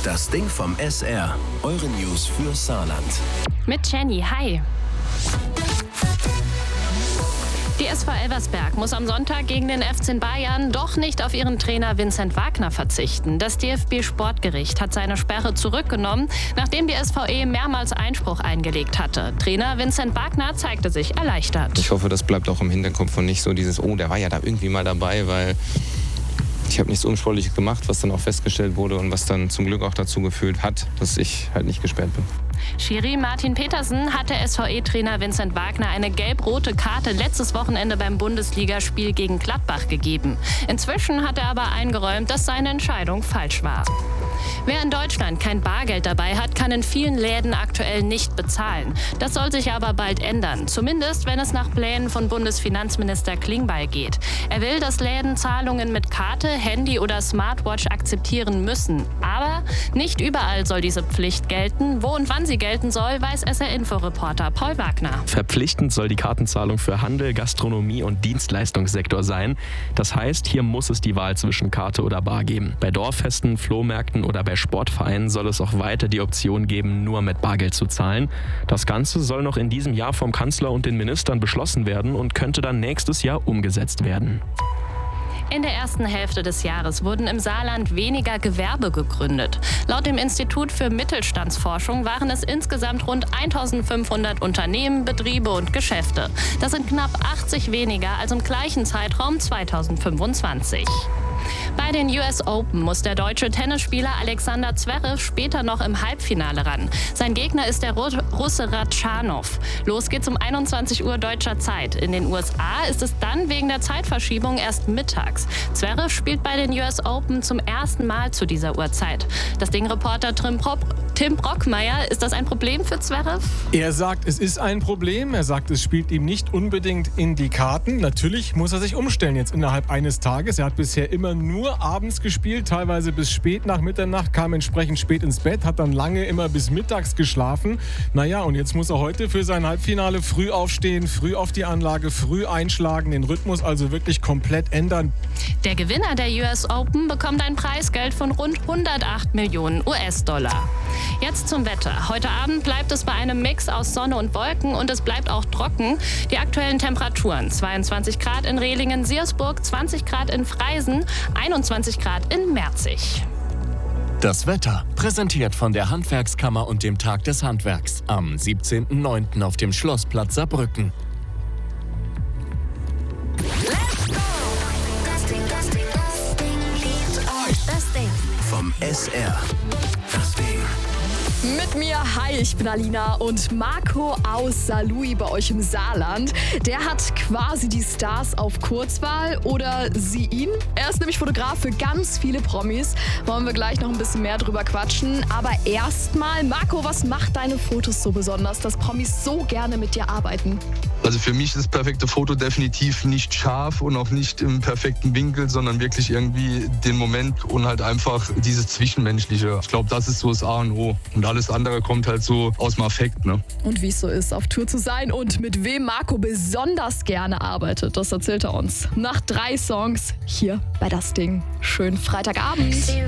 Das Ding vom SR. Eure News für Saarland. Mit Jenny, hi. Die SV Elversberg muss am Sonntag gegen den FC Bayern doch nicht auf ihren Trainer Vincent Wagner verzichten. Das DFB-Sportgericht hat seine Sperre zurückgenommen, nachdem die SVE mehrmals Einspruch eingelegt hatte. Trainer Vincent Wagner zeigte sich erleichtert. Ich hoffe, das bleibt auch im Hinterkopf und nicht so dieses, oh, der war ja da irgendwie mal dabei, weil ich habe nichts Unsportliches gemacht, was dann auch festgestellt wurde und was dann zum Glück auch dazu geführt hat, dass ich halt nicht gesperrt bin. Schiri Martin Petersen hat der SVE-Trainer Vincent Wagner eine gelb-rote Karte letztes Wochenende beim Bundesligaspiel gegen Gladbach gegeben. Inzwischen hat er aber eingeräumt, dass seine Entscheidung falsch war. Wer in Deutschland kein Bargeld dabei hat, kann in vielen Läden aktuell nicht bezahlen. Das soll sich aber bald ändern, zumindest wenn es nach Plänen von Bundesfinanzminister Klingbeil geht. Er will, dass Läden Zahlungen mit Karte, Handy oder Smartwatch akzeptieren müssen. Aber nicht überall soll diese Pflicht gelten. Wo und wann sie gelten soll, weiß SR-Info-Reporter Paul Wagner. Verpflichtend soll die Kartenzahlung für Handel, Gastronomie und Dienstleistungssektor sein. Das heißt, hier muss es die Wahl zwischen Karte oder Bar geben. Bei Dorffesten, Flohmärkten oder bei Sportvereinen soll es auch weiter die Option geben, nur mit Bargeld zu zahlen. Das Ganze soll noch in diesem Jahr vom Kanzler und den Ministern beschlossen werden und könnte dann nächstes Jahr umgesetzt werden. In der ersten Hälfte des Jahres wurden im Saarland weniger Gewerbe gegründet. Laut dem Institut für Mittelstandsforschung waren es insgesamt rund 1500 Unternehmen, Betriebe und Geschäfte. Das sind knapp 80 weniger als im gleichen Zeitraum 2025. Bei den US Open muss der deutsche Tennisspieler Alexander Zverev später noch im Halbfinale ran. Sein Gegner ist der Russe Ratschanow. Los geht's um 21 Uhr deutscher Zeit. In den USA ist es dann wegen der Zeitverschiebung erst mittags. Zverev spielt bei den US Open zum ersten Mal zu dieser Uhrzeit. Das Ding-Reporter Tim Brockmeier, ist das ein Problem für Zverev? Er sagt, es ist ein Problem. Er sagt, es spielt ihm nicht unbedingt in die Karten. Natürlich muss er sich umstellen jetzt innerhalb eines Tages. Er hat bisher immer nur abends gespielt, teilweise bis spät nach Mitternacht, kam entsprechend spät ins Bett, hat dann lange immer bis mittags geschlafen. Naja, und jetzt muss er heute für sein Halbfinale früh aufstehen, früh auf die Anlage, früh einschlagen, den Rhythmus also wirklich komplett ändern. Der Gewinner der US Open bekommt ein Preisgeld von rund 108 Millionen US-Dollar. Jetzt zum Wetter. Heute Abend bleibt es bei einem Mix aus Sonne und Wolken und es bleibt auch trocken. Die aktuellen Temperaturen: 22 Grad in Rehlingen-Siersburg, 20 Grad in Freisen, 21 Grad in Merzig. Das Wetter, präsentiert von der Handwerkskammer und dem Tag des Handwerks am 17.09. auf dem Schlossplatz Saarbrücken. Das Ding Vom SR. Das Ding. mit mir. Hi, ich bin Alina und Marco aus Saarlouis bei euch im Saarland. Der hat quasi die Stars auf Kurzwahl oder sie ihn. Er ist nämlich Fotograf für ganz viele Promis. Wollen wir gleich noch ein bisschen mehr drüber quatschen. Aber erstmal, Marco, was macht deine Fotos so besonders, dass Promis so gerne mit dir arbeiten? Also für mich ist das perfekte Foto definitiv nicht scharf und auch nicht im perfekten Winkel, sondern wirklich irgendwie den Moment und halt einfach dieses Zwischenmenschliche. Ich glaube, das ist so das A und O. Und alles andere kommt halt so aus dem Affekt, ne? Und wie es so ist, auf Tour zu sein und mit wem Marco besonders gerne arbeitet, das erzählt er uns nach 3 Songs hier bei Das Ding. Schönen Freitagabend.